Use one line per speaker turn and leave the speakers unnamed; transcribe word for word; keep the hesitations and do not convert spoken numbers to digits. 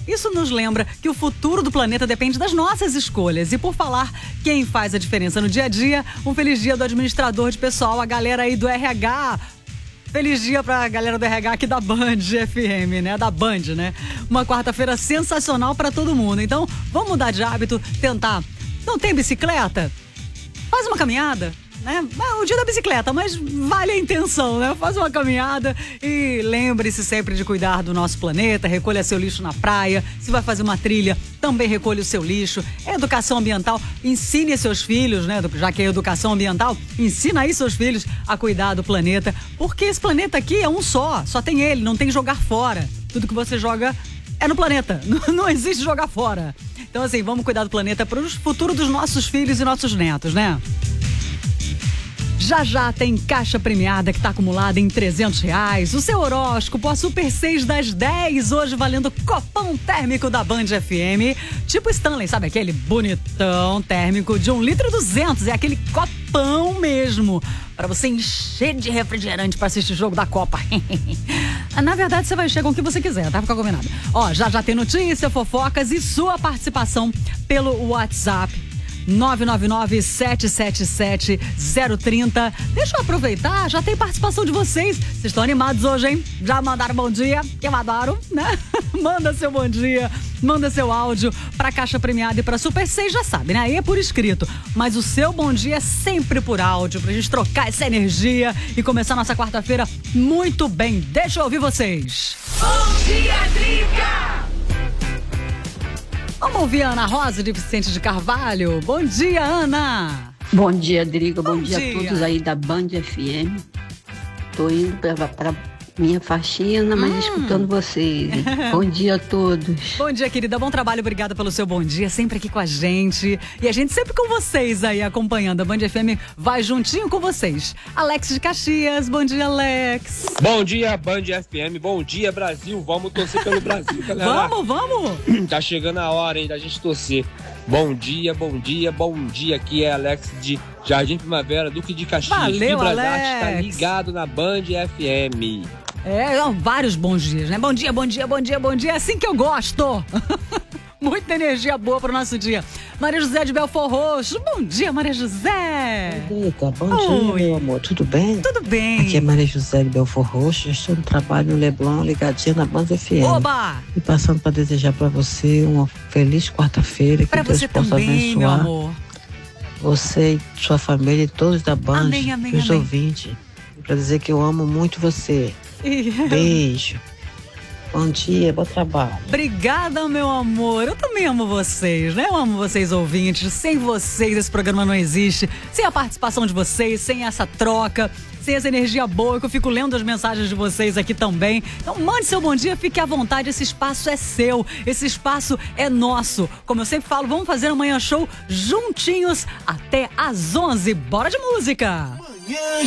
Isso nos lembra que o futuro do planeta depende das nossas escolhas. E por falar quem faz a diferença no dia a dia, um feliz dia do administrador de pessoal, a galera aí do R H. Feliz dia pra galera do R H aqui da Band F M, né? Da Band, né? Uma quarta-feira sensacional pra todo mundo. Então, vamos mudar de hábito, tentar. Não tem bicicleta? Faz uma caminhada, né? É o dia da bicicleta, mas vale a intenção, né? Faz uma caminhada e lembre-se sempre de cuidar do nosso planeta, recolha seu lixo na praia. Se vai fazer uma trilha, também recolha o seu lixo. É educação ambiental, ensine seus filhos, né? Já que é educação ambiental, ensina aí seus filhos a cuidar do planeta, porque esse planeta aqui é um só, só tem ele, não tem jogar fora. Tudo que você joga é no planeta, não, não existe jogar fora. Então assim, vamos cuidar do planeta para o futuro dos nossos filhos e nossos netos, né? Já já tem caixa premiada que está acumulada em trezentos reais. O seu horóscopo, a Super seis das dez, hoje valendo copão térmico da Band F M. Tipo Stanley, sabe aquele bonitão térmico de um litro e duzentos. É aquele copão mesmo, para você encher de refrigerante para assistir o jogo da Copa. Na verdade, você vai encher com o que você quiser, tá? Fica combinado. Ó, já já tem notícia, fofocas e sua participação pelo WhatsApp. nove nove nove, sete sete sete, zero três zero. Deixa eu aproveitar, já tem participação de vocês. Vocês estão animados hoje, hein? Já mandaram bom dia, que eu adoro, né? Manda seu bom dia, manda seu áudio pra Caixa Premiada e pra Super seis, já sabe, né? Aí é por escrito, mas o seu bom dia é sempre por áudio, pra gente trocar essa energia e começar nossa quarta-feira muito bem. Deixa eu ouvir vocês.
Bom dia, Drica!
Vamos ouvir a Ana Rosa de Vicente de Carvalho. Bom dia, Ana.
Bom dia, Drica. Bom,
Bom
dia,
dia
a todos aí da Band F M. Tô indo pra, pra minha faxina, mas hum. escutando vocês. Bom dia a todos.
Bom dia, querida. Bom trabalho. Obrigada pelo seu bom dia. Sempre aqui com a gente. E a gente sempre com vocês aí, acompanhando. A Band F M vai juntinho com vocês. Alex de Caxias. Bom dia, Alex.
Bom dia, Band F M. Bom dia, Brasil. Vamos torcer pelo Brasil, galera.
Vamos, vamos.
Tá chegando a hora, hein, da gente torcer. Bom dia, bom dia, bom dia. Aqui é Alex de Jardim Primavera, Duque de Caxias.
Valeu,
Fibras
Alex.
Artes tá ligado na Band F M.
É, vários bons dias, né? Bom dia, bom dia, bom dia, bom dia. É assim que eu gosto. Muita energia boa pro nosso dia. Maria José de Belfort Roxo. Bom dia, Maria José.
Eita, bom
Oi.
dia, meu amor. Tudo bem?
Tudo bem.
Aqui é Maria José de Belfort Roxo. Estou no trabalho no Leblon, ligadinha na Band F M.
Oba!
E passando para desejar para você uma feliz quarta-feira.
Pra
que Deus
você
possa
também, meu
abençoar
amor.
você e sua família e todos da Band.
Amém, amém,
e os
amém.
ouvintes. Para dizer que eu amo muito você. Beijo. Bom dia, bom trabalho.
Obrigada, meu amor. Eu também amo vocês, né? Eu amo vocês, ouvintes. Sem vocês, esse programa não existe. Sem a participação de vocês, sem essa troca, sem essa energia boa, que eu fico lendo as mensagens de vocês aqui também. Então, mande seu bom dia, fique à vontade. Esse espaço é seu, esse espaço é nosso. Como eu sempre falo, vamos fazer amanhã show juntinhos até às onze. Bora de música!
Manhã